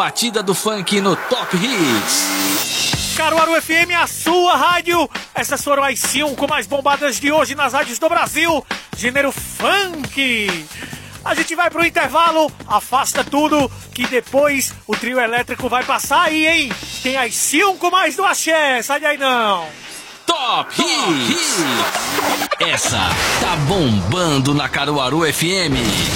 batida do funk no Top Hits. Caruaru FM, a sua rádio. Essas foram as 5 mais bombadas de hoje nas rádios do Brasil. Gênero funk. A gente vai pro intervalo, afasta tudo, que depois o trio elétrico vai passar aí, hein? Tem as 5 mais do axé, sai daí não. Top Hits. Essa tá bombando na Caruaru FM.